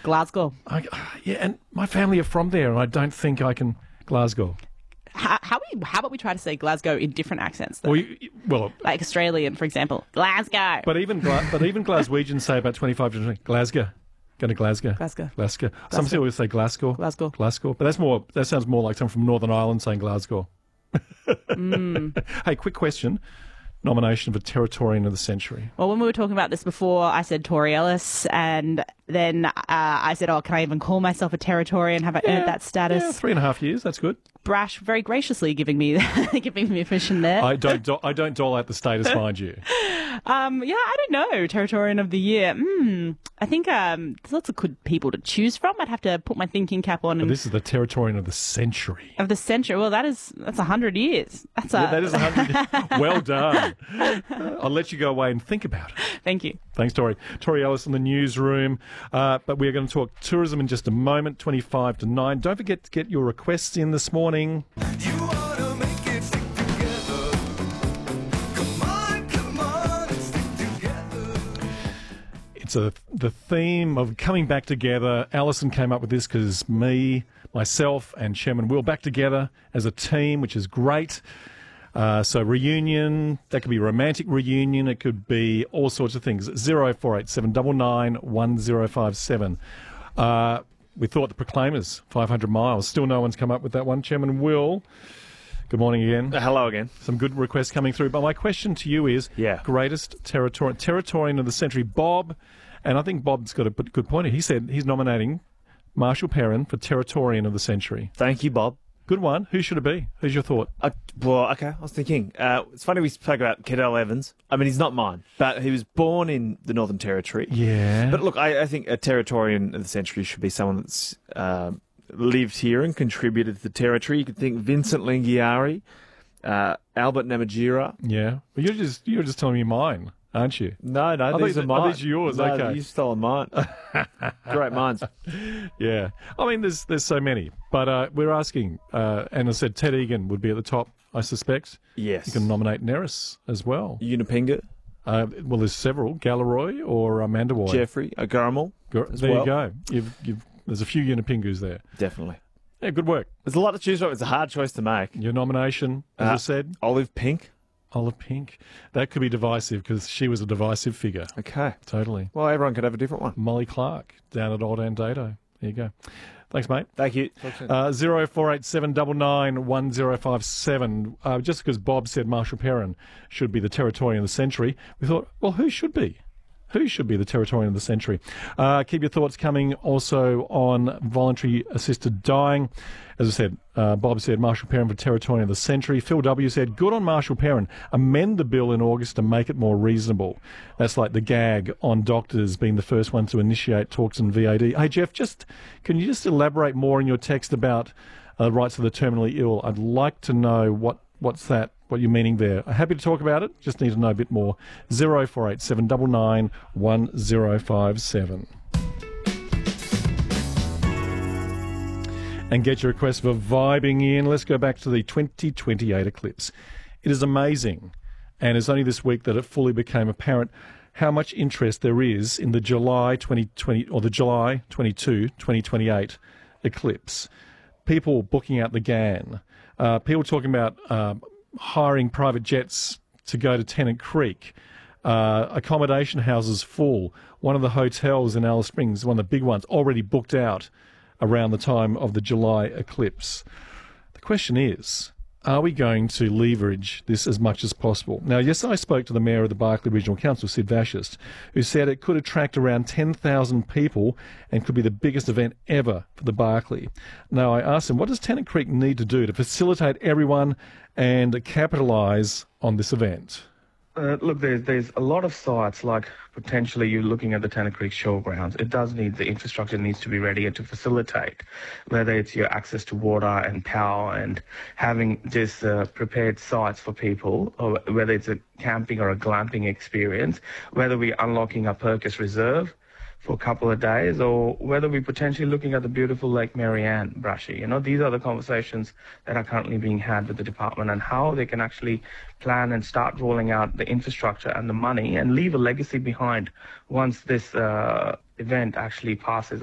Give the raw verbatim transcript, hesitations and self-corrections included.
Glasgow. I, yeah, and my family are from there, and I don't think I can... Glasgow. How, how, we, how about we try to say Glasgow in different accents, though? Well, you, well, like Australian, for example. Glasgow. But even Gla- but even Glaswegians say about twenty-five to Glasgow. Going to Glasgow. Glasgow. Glasgow. Some people say Glasgow. Glasgow. Glasgow. But that's more. That sounds more like someone from Northern Ireland saying Glasgow. mm. Hey, quick question. Nomination for Territorian of the Century. Well, when we were talking about this before, I said Tori Ellis, and then uh, I said, oh, can I even call myself a Territorian? Have I yeah, earned that status? Yeah, three and a half years. That's good. Brash very graciously giving me giving me permission there. I don't do- I don't dole out the status, mind you. Um, yeah, I don't know. Territorian of the Year. Mm, I think um, there's lots of good people to choose from. I'd have to put my thinking cap on. And but this is the Territorian of the Century. Of the century. Well, that is that's a hundred years. That's a... yeah, that is a hundred. Well done. I'll let you go away and think about it. Thank you. Thanks, Tori. Tori Ellis in the newsroom. Uh, but we're going to talk tourism in just a moment, twenty-five to nine. Don't forget to get your requests in this morning. You ought to make it stick together. Come on, come on, and stick together. It's a, the theme of coming back together. Alison came up with this because me, myself, and Chairman Will back together as a team, which is great. Uh, so reunion, that could be a romantic reunion. It could be all sorts of things. zero four eight seven nine nine one zero five seven. Uh, we thought the Proclaimers, five hundred miles. Still no one's come up with that one. Chairman Will, good morning again. Uh, hello again. Some good requests coming through. But my question to you is, yeah. greatest Territorian, Territorian of the Century, Bob, and I think Bob's got a good point here. He said he's nominating Marshall Perrin for Territorian of the Century. Thank you, Bob. Good one. Who should it be? Who's your thought? Uh, well, okay, I was thinking. Uh, it's funny we spoke about Cadell Evans. I mean, he's not mine, but he was born in the Northern Territory. Yeah. But look, I, I think a Territorian of the Century should be someone that's uh, lived here and contributed to the Territory. You could think Vincent Lingiari, uh, Albert Namatjira. Yeah. Well, you're just you're just telling me mine, aren't you? No, no, I these thought, are mine. Oh, these are yours. No, okay. You've stolen mine. Great minds. Yeah. I mean, there's there's so many. But uh, we're asking, uh, and I said Ted Egan would be at the top, I suspect. Yes. You can nominate Neris as well. Unipinga. Uh, well, there's several. Galaroy or uh, Mandawai. Jeffrey. Uh, Garamal. Gar- there well. you go. You've, you've, there's a few Unipingus there. Definitely. Yeah, good work. There's a lot to choose from. It's a hard choice to make. Your nomination, as uh, I said? Olive Pink. Olive Pink. That could be divisive because she was a divisive figure. Okay. Totally. Well, everyone could have a different one. Molly Clark down at Old Andado. There you go. Thanks, mate. Thank you. Uh, zero four eight seven nine nine one zero five seven. Uh, just because Bob said Marshall Perrin should be the Territorian of the Century, we thought, well, who should be? Who should be the Territorian of the Century? Uh, keep your thoughts coming also on voluntary assisted dying. As I said, uh, Bob said Marshall Perrin for Territorian of the Century. Phil W. said, good on Marshall Perrin. Amend the bill in August to make it more reasonable. That's like the gag on doctors being the first one to initiate talks in V A D. Hey, Jeff, just can you just elaborate more in your text about uh, rights of the terminally ill? I'd like to know what what's that, what you're meaning there. I'm happy to talk about it. Just need to know a bit more. zero four eight seven nine nine one zero five seven. And get your request for vibing in. Let's go back to the twenty twenty-eight eclipse. It is amazing, and it's only this week that it fully became apparent how much interest there is in the July twenty twenty or the July twenty-two twenty twenty-eight eclipse. People booking out the G A N, uh, people talking about uh, hiring private jets to go to Tennant Creek, uh, accommodation houses full. One of the hotels in Alice Springs, one of the big ones, already booked out around the time of the July eclipse. The question is, are we going to leverage this as much as possible? Now, yes, I spoke to the Mayor of the Barkly Regional Council, Sid Vashist, who said it could attract around ten thousand people and could be the biggest event ever for the Barkly. Now, I asked him, what does Tennant Creek need to do to facilitate everyone and capitalise on this event? Uh, look, there's, there's a lot of sites, like potentially you're looking at the Tennant Creek Showgrounds. It does need, the infrastructure needs to be ready to facilitate, whether it's your access to water and power and having just uh, prepared sites for people, or whether it's a camping or a glamping experience, whether we're unlocking a Purkis Reserve for a couple of days, or whether we're potentially looking at the beautiful Lake Marianne, Brushy. You know, these are the conversations that are currently being had with the department and how they can actually plan and start rolling out the infrastructure and the money and leave a legacy behind once this uh, event actually passes